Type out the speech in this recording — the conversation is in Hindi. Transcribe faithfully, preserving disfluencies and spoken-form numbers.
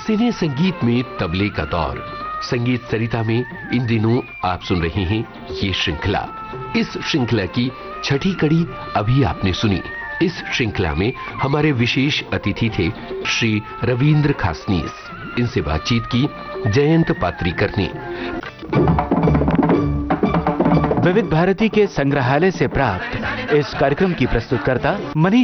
सिने संगीत में तबले का दौर। संगीत सरिता में इन दिनों आप सुन रहे हैं ये श्रृंखला। इस श्रृंखला की छठी कड़ी अभी आपने सुनी। इस श्रृंखला में हमारे विशेष अतिथि थे श्री रविंद्र खासनीस। इनसे बातचीत की जयंत पात्रीकर ने। विविध भारती के संग्रहालय से प्राप्त इस कार्यक्रम की प्रस्तुतकर्ता मनीष